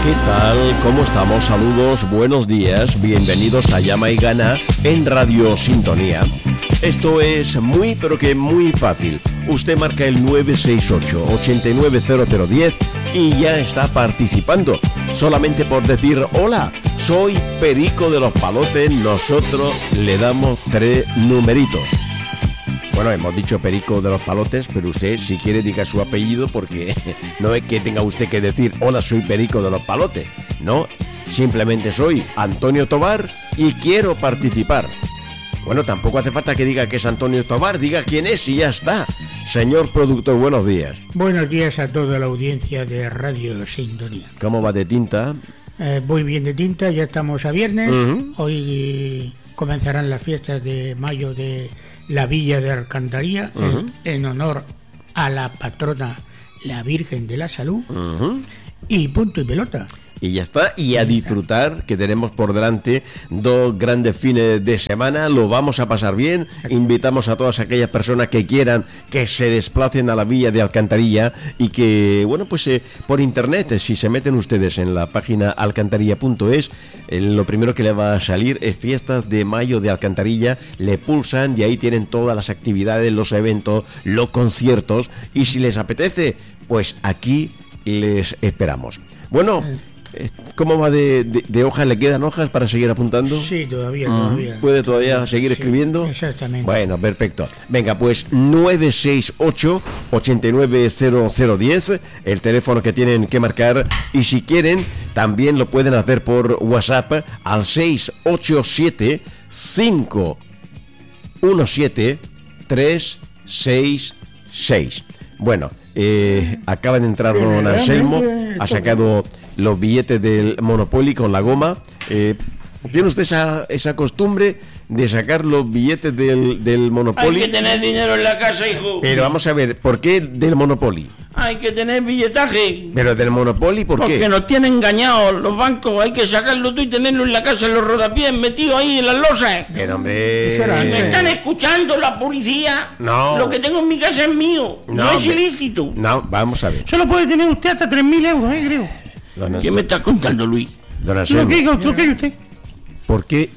¿Qué tal? ¿Cómo estamos? Saludos, buenos días, bienvenidos a Llama y Gana en Radio Sintonía. Esto es muy, pero que muy fácil. Usted marca el 968-890010 y ya está participando. Solamente por decir hola, soy Perico de los Palotes, nosotros le damos 3 numeritos. Bueno, hemos dicho Perico de los Palotes, pero usted, si quiere, diga su apellido, porque no es que tenga usted que decir, hola, soy Perico de los Palotes. No, simplemente soy Antonio Tobar y quiero participar. Bueno, tampoco hace falta que diga que es Antonio Tobar, diga quién es y ya está. Señor productor, buenos días. Buenos días a toda la audiencia de Radio Sintonía. ¿Cómo va de tinta? Voy bien de tinta, ya estamos a viernes. Hoy comenzarán las fiestas de mayo de la Villa de Alcantarilla, en honor a la patrona, la Virgen de la Salud, y punto y pelota. Y ya está, y a disfrutar, que tenemos por delante 2 grandes fines de semana, lo vamos a pasar bien. Invitamos a todas aquellas personas que quieran que se desplacen a la Villa de Alcantarilla y que, bueno, pues por internet, si se meten ustedes en la página alcantarilla.es, lo primero que le va a salir es Fiestas de Mayo de Alcantarilla, le pulsan y ahí tienen todas las actividades, los eventos, los conciertos, y si les apetece, pues aquí les esperamos. Bueno, ¿cómo va de hojas? ¿Le quedan hojas para seguir apuntando? Sí, todavía. ¿Puede todavía seguir escribiendo? Sí, exactamente. Bueno, perfecto. Venga, pues 968-890010, el teléfono que tienen que marcar, y si quieren, también lo pueden hacer por WhatsApp al 687-517-366. Bueno, acaba de entrar don Anselmo, ha sacado los billetes del Monopoly con la goma. ¿Tiene usted esa costumbre de sacar los billetes del Monopoly? Hay que tener dinero en la casa, hijo. Pero vamos a ver, ¿por qué del Monopoly? Hay que tener billetaje. ¿Pero del Monopoly por qué? Porque nos tienen engañados los bancos. Hay que sacarlo tú y tenerlo en la casa, en los rodapiés, metido ahí en las losas. Pero hombre... Si me están escuchando la policía, no, lo que tengo en mi casa es mío. No es ilícito. No, vamos a ver. Solo puede tener usted hasta 3.000 euros, creo. ¿Qué me está contando, Luis? Don Anselmo, ¿Lo que usted? ¿por qué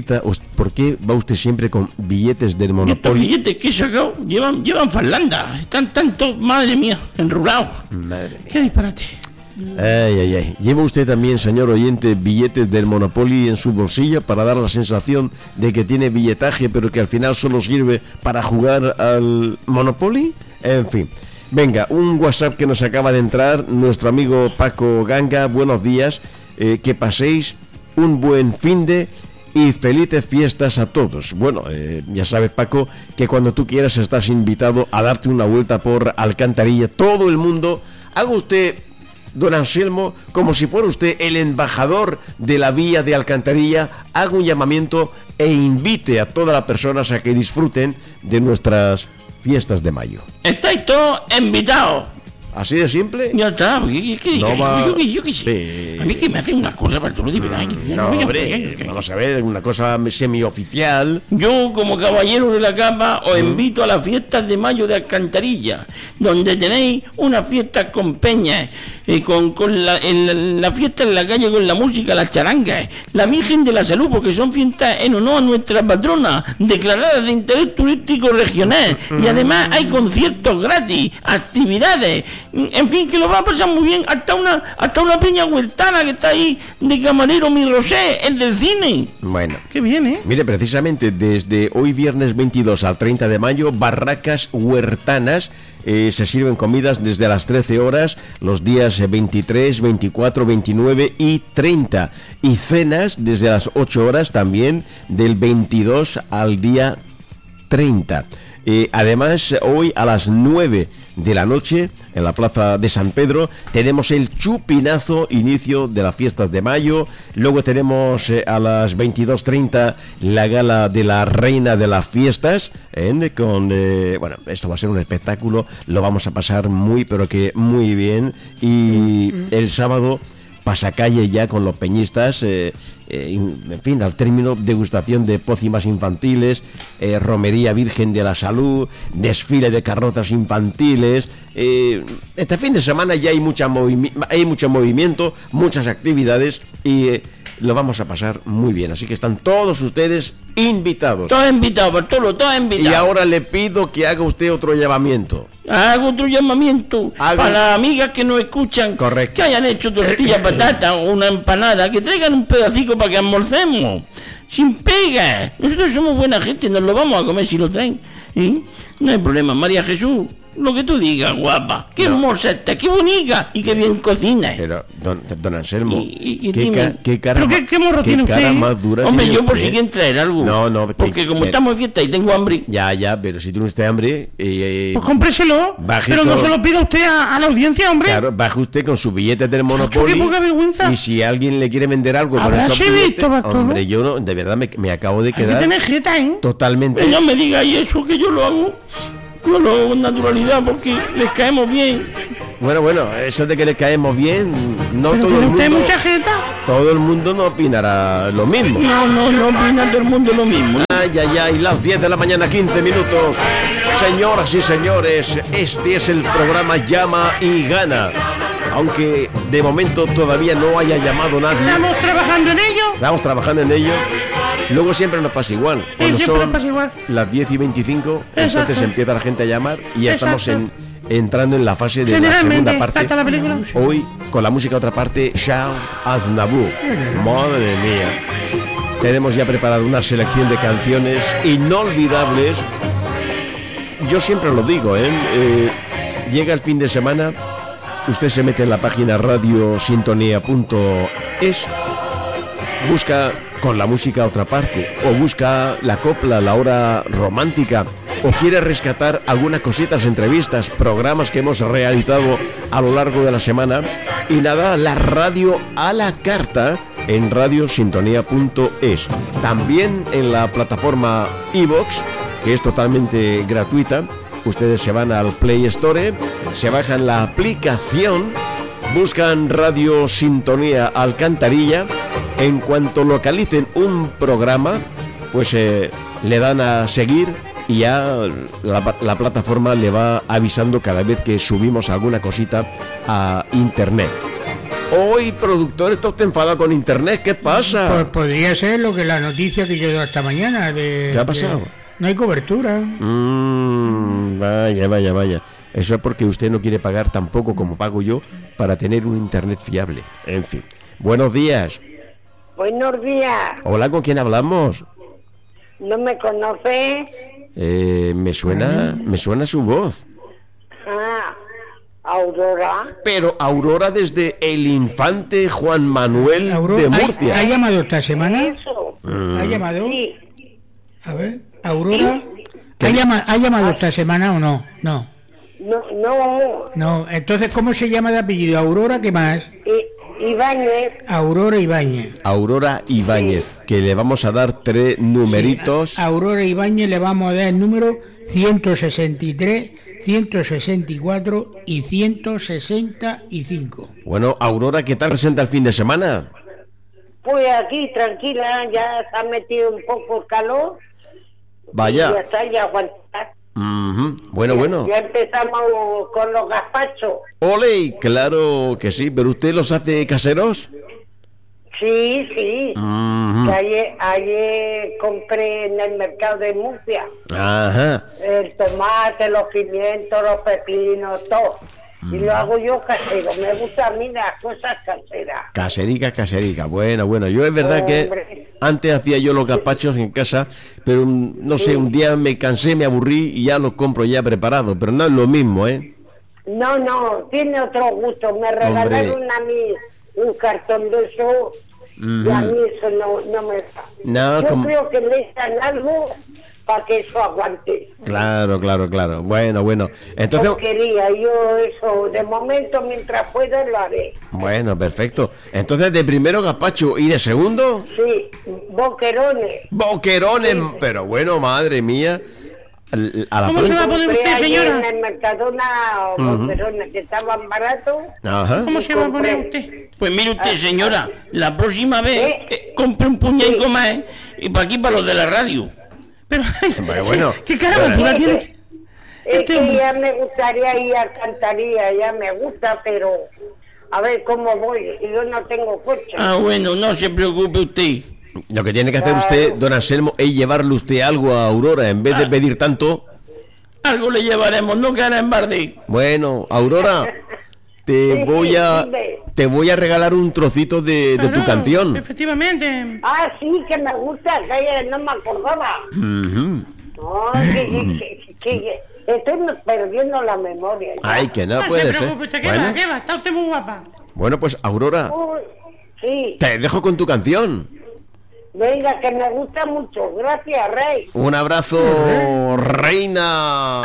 va usted siempre con billetes del Monopoly? Estos billetes que he sacado llevan falanda. Están tanto, madre mía, enrulados. Madre mía. Qué disparate. Ay. ¿Lleva usted también, señor oyente, billetes del Monopoly en su bolsillo para dar la sensación de que tiene billetaje, pero que al final solo sirve para jugar al Monopoly? En fin. Venga, un WhatsApp que nos acaba de entrar, nuestro amigo Paco Ganga. Buenos días, que paséis un buen finde y felices fiestas a todos. Bueno, ya sabes, Paco, que cuando tú quieras estás invitado a darte una vuelta por Alcantarilla. Todo el mundo, haga usted, don Anselmo, como si fuera usted el embajador de la Villa de Alcantarilla, haga un llamamiento e invite a todas las personas a que disfruten de nuestras fiestas de mayo. Estáis todos invitados. ¿Así de simple? Ya está, yo qué sé. Sí. A mí que me hacen una cosa para todo de verdad. No, hombre, vamos a ver, una cosa semioficial. Yo, como caballero de la cama, os invito a las fiestas de mayo de Alcantarilla, donde tenéis una fiesta con peñas, con la fiesta en la calle con la música, las charangas, la Virgen de la Salud, porque son fiestas en honor a nuestra patrona, declaradas de interés turístico regional, y además hay conciertos gratis, actividades, en fin, que lo va a pasar muy bien, hasta una peña huertana que está ahí de camarero, mi Rosé, el del cine. Bueno, Qué bien, ¿eh? mire, precisamente desde hoy viernes 22 al 30 de mayo, barracas huertanas. Se sirven comidas desde las 13 horas, los días 23, 24, 29 y 30. Y cenas desde las 8 horas también, del 22 al día 30. Además, hoy a las 9 de la noche, en la plaza de San Pedro, tenemos el chupinazo, inicio de las fiestas de mayo. Luego tenemos a las 22:30 la gala de la reina de las fiestas, bueno, esto va a ser un espectáculo, lo vamos a pasar muy, pero que muy bien. Y el sábado pasacalle ya con los peñistas, en fin, al término degustación de pócimas infantiles, romería Virgen de la Salud, desfile de carrozas infantiles. Este fin de semana ya hay mucho movimiento, muchas actividades y lo vamos a pasar muy bien. Así que están todos ustedes invitados. Todos invitados, Bartolo, todos invitados. Y ahora le pido que haga usted otro llamamiento. Hago otro llamamiento para las amigas que nos escuchan. Correcto. Que hayan hecho tortilla patata o una empanada, que traigan un pedacito para que almorcemos. Sin pega. Nosotros somos buena gente, nos lo vamos a comer si lo traen. ¿Sí? No hay problema, María Jesús. Lo que tú digas, guapa. Qué hermosa está, qué bonita y qué bien cocina. Pero, don Anselmo, ¿Qué cara, ¿pero qué morro tiene usted? Más dura. Hombre, yo por si quieren traer algo. No, porque como estamos en fiesta y tengo hambre. Ya, pero si tiene usted hambre... pues cómpreselo, bajito, pero no se lo pida usted a la audiencia, hombre. Claro, baje usted con sus billetes del Monopoly. ¡Qué poca vergüenza! Y si alguien le quiere vender algo con esos billetes, hombre, yo no, de verdad me acabo de quedar... Hay que tener jeta, ¿eh? Totalmente... No me digáis eso, que yo lo hago. Yo lo hago con naturalidad porque les caemos bien. Bueno, eso de que les caemos bien, no ¿pero todo el mundo... usted mucha jeta? Todo el mundo no opinará lo mismo. No opina todo el mundo lo mismo. Y las 10 de la mañana, 15 minutos. Señoras y señores, este es el programa Llama y Gana. Aunque de momento todavía no haya llamado nadie. ¿Estamos trabajando en ello? Estamos trabajando en ello. Luego siempre nos pasa igual. Cuando son pasa igual. las 10 y 25, entonces Exacto. empieza la gente a llamar y ya Exacto. estamos entrando en la fase de la Generalmente, segunda parte. hasta la película. Hoy, con la música otra parte, Shao Aznavour. Madre mía. Tenemos ya preparada una selección de canciones inolvidables. Yo siempre lo digo, llega el fin de semana, usted se mete en la página radiosintonía.es, busca Con la música otra parte, o busca la copla, la hora romántica, o quiere rescatar algunas cositas, entrevistas, programas que hemos realizado a lo largo de la semana, y nada, la radio a la carta en radiosintonía.es. También en la plataforma iVoox, que es totalmente gratuita. Ustedes se van al Play Store, se bajan la aplicación, buscan Radio Sintonía Alcantarilla. En cuanto localicen un programa, pues le dan a seguir y ya la plataforma le va avisando cada vez que subimos alguna cosita a internet. Hoy, productor, ¿está usted enfadado con internet? ¿Qué pasa? Pues podría ser lo que la noticia que llegó esta mañana de... ¿Qué ha pasado? No hay cobertura. Vaya. Eso es porque usted no quiere pagar tampoco como pago yo para tener un internet fiable. En fin. Buenos días. Buenos días. Hola, ¿con quién hablamos? ¿No me conoce? Me suena su voz. Aurora. Pero Aurora desde el infante Juan Manuel Aurora, de Murcia. ¿Ha llamado esta semana? Eso. ¿Ha llamado? Sí. A ver, Aurora. ¿Ha llamado esta semana o no? No. No. Entonces, ¿cómo se llama de apellido? ¿Aurora? ¿Qué más? Ibáñez. Aurora Ibáñez. Aurora Ibáñez, que le vamos a dar 3 numeritos. Sí, a Aurora Ibáñez le vamos a dar el número 163, 164 y 165. Bueno, Aurora, ¿qué tal presenta el fin de semana? Pues aquí, tranquila, ya se ha metido un poco el calor. Vaya. Ya está, ya aguantar. Bueno. Ya empezamos con los gazpachos. ¡Ole! Claro que sí, pero ¿usted los hace caseros? Sí. Ayer compré en el mercado de Murcia. Ajá. El tomate, los pimientos, los pepinos, todo. Y lo hago yo casero. Me gusta a mí las cosas caseras. Caserica. Bueno. Yo es verdad que antes hacía yo los gazpachos en casa, pero no sé, un día me cansé, me aburrí y ya los compro ya preparados. Pero no es lo mismo, ¿eh? No, tiene otro gusto. Me regalaron a mí un cartón de eso y a mí eso no me da. No, yo creo que le echan algo para que eso aguante. Claro. Bueno. Entonces... Yo quería, yo eso, de momento, mientras pueda, lo haré. Bueno, perfecto. Entonces, de primero gazpacho y de segundo... Sí, boquerones. ¡Boquerones! Pero bueno, madre mía. A la ¿Cómo se va a poner usted, señora? En el Mercadona o Barcelona, que estaban baratos. Ajá. ¿Cómo se va a poner usted? Pues mire usted, señora, la próxima vez compre un puñado más y para aquí, para los de la radio. Pero, bueno. ¿qué carabatura tiene? Es que ya me gustaría ir a Alcantarilla, ya me gusta, pero a ver cómo voy, si yo no tengo coche. Ah, bueno, no se preocupe usted. Lo que tiene que hacer usted, don Anselmo, es llevarle usted algo a Aurora en vez de pedir tanto. Algo le llevaremos, no quedará en barde. Bueno, Aurora, te voy a regalar un trocito de tu canción. Efectivamente. Ah, sí, que me gusta, que no me acordaba. Ujú. No, que estoy perdiendo la memoria. ya. Ay, que no No puede se ser. preocupe usted, ¿qué Bueno, va? Está usted muy guapa. bueno, pues Aurora, Uy, sí, te dejo con tu canción. venga, que me gusta mucho. Gracias, Rey. Un abrazo, reina.